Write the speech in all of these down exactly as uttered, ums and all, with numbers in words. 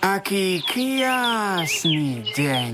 Aký krásny deň.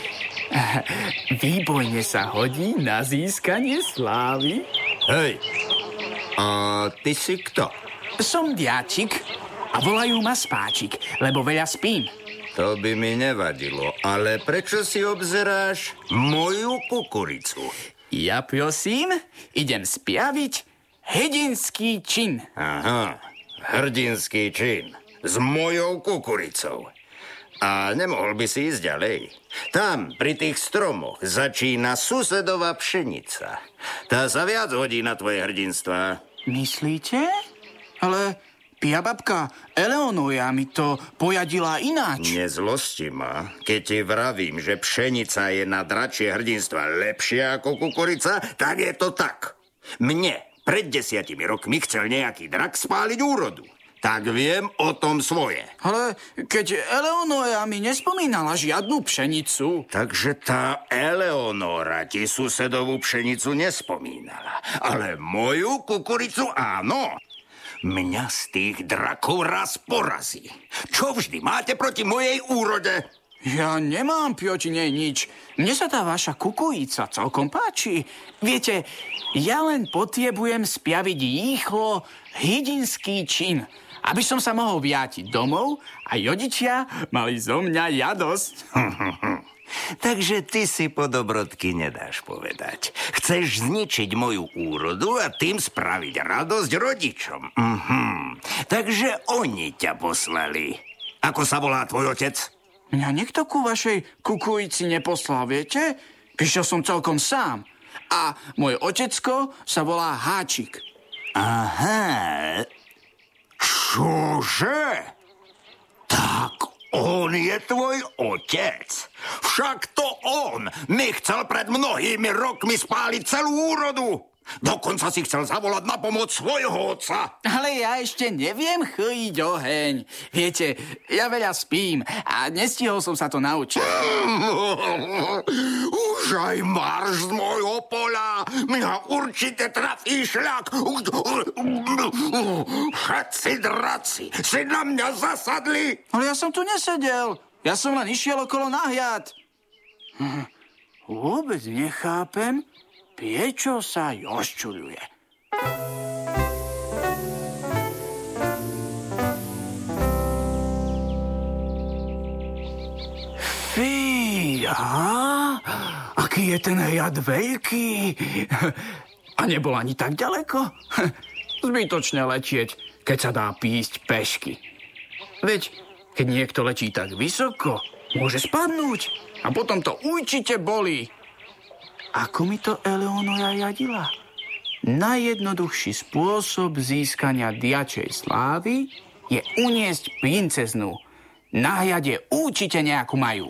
Výborne sa hodí na získanie slávy. Hej, a ty si kto? Som diačik a volajú ma Spáčik, lebo veľa spím. To by mi nevadilo, ale prečo si obzeráš moju kukuricu? Ja prosím, idem spraviť hrdinský čin. Aha, hrdinský čin s mojou kukuricou. A nemohol by si ísť ďalej. Tam, pri tých stromoch, začína susedová pšenica. Tá sa viac hodí na tvoje hrdinstvá. Myslíte? Ale pia babka Eleonora mi to pojadila ináč. Nezlosti ma, keď ti vravím, že pšenica je na dračie hrdinstva lepšia ako kukurica, tak je to tak. Mne pred desiatimi rokmi chcel nejaký drak spáliť úrodu. Tak viem o tom svoje. Ale keď Eleonora mi nespomínala žiadnu pšenicu. Takže tá Eleonora ti susedovú pšenicu nespomínala. Ale moju kukuricu áno. Mňa z tých drakov raz porazí. Čo vždy máte proti mojej úrode? Ja nemám proti nej nič. Mne sa tá vaša kukurica celkom páči. Viete, ja len potrebujem spraviť rýchlo hrdinský čin, aby som sa mohol vrátiť domov a rodičia mali zo mňa radosť. Takže ty si po dobrodky nedáš povedať. Chceš zničiť moju úrodu a tým spraviť radosť rodičom. Mhm. Takže oni ťa poslali. Ako sa volá tvoj otec? Mňa niekto ku vašej kukurici neposlal, viete? Prišiel som celkom sám. A môj otecko sa volá Háčik. Aha. Čože? Tak on je tvoj otec. Však to on mi chcel pred mnohými rokmi spáliť celú úrodu. Dokonca si chcel zavolať na pomoc svojho otca. Ale ja ešte neviem chýť oheň. Viete, ja veľa spím a nestihol som sa to naučiť. Už aj marš z môjho poľa. Mňa určite trafí šľak. Všetci draci si na mňa zasadli. Ale ja som tu nesedel. Ja som len išiel okolo nahliad. Hm, vôbec nechápem, prečo sa rozčuľuje. Fíha, aký je ten hľad veľký. A nebol ani tak ďaleko. Zbytočne letieť, keď sa dá písť pešky. Veď, keď niekto letí tak vysoko, môže spadnúť. A potom to určite bolí. Ako mi to Eleonora radila? Najjednoduchší spôsob získania diačej slávy je uniesť princeznú. Na hľade určite nejakú majú.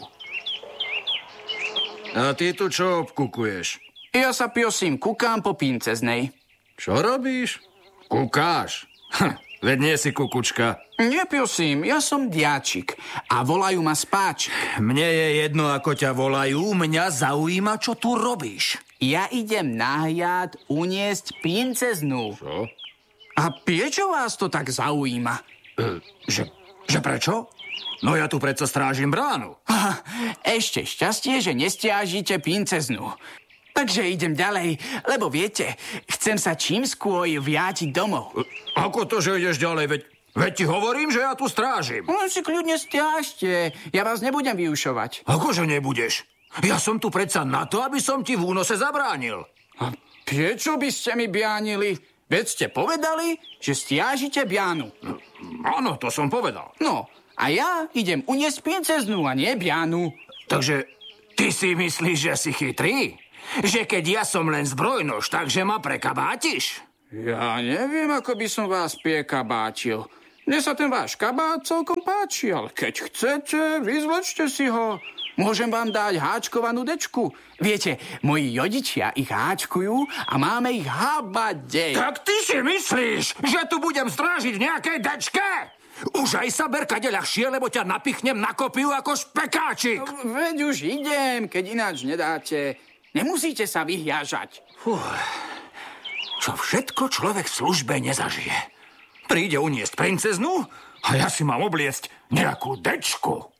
A ty tu čo obkukuješ? Ja sa prosím kukám po princeznej. Čo robíš? Kukáš. Hm, veď nie si kukučka. Nie, prosím, ja som diačik a volajú ma Spáčik. Mne je jedno, ako ťa volajú, mňa zaujíma, čo tu robíš. Ja idem na hľad uniesť princeznú. Čo? A prečo vás to tak zaujíma? E, že, že prečo? No ja tu predsa strážim bránu. Ah, ešte šťastie, že nestiažite princeznú. Takže idem ďalej, lebo viete, chcem sa čím skôr vrátiť domov. E, ako to, že ideš ďalej? Veď, veď ti hovorím, že ja tu strážim. No si kľudne stiažte, ja vás nebudem vyušovať. Akože nebudeš? Ja som tu predsa na to, aby som ti v únose zabránil. A prečo by ste mi bránili? Veď ste povedali, že stiažite bránu. No, áno, to som povedal. No, a ja idem uniesť princeznú a nie bránu. Takže ty si myslíš, že si chytrý? Že keď ja som len zbrojnož, takže ma prekabátiš? Ja neviem, ako by som vás prekabátil. Mne sa ten váš kabát celkom páči, ale keď chcete, vyzvlečte si ho. Môžem vám dať háčkovanú dečku. Viete, moji rodičia ich háčkujú a máme ich habadej. Tak ty si myslíš, že tu budem strážiť nejakej dečke? Už aj sa ber kade ľahšie, lebo ťa napichnem na kopiu ako špekáčik. Veď už idem, keď ináč nedáte. Nemusíte sa vyhľažať. Fú, čo všetko človek v službe nezažije. Príde uniesť princeznú A ja si mám obliecť nejakú dečku.